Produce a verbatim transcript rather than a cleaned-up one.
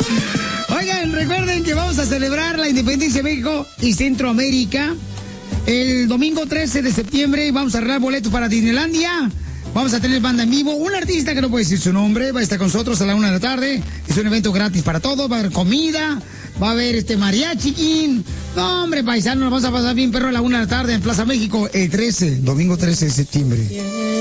Oigan, recuerden que vamos a celebrar la independencia de México y Centroamérica el domingo trece de septiembre. Vamos a arreglar boletos para Disneylandia. Vamos a tener banda en vivo. Un artista que no puede decir su nombre va a estar con nosotros a la una de la tarde. Es un evento gratis para todos. Va a haber comida. Va a haber este mariachi. No, hombre, paisano, nos vamos a pasar bien, perro, a la una de la tarde en Plaza México el trece, domingo trece de septiembre.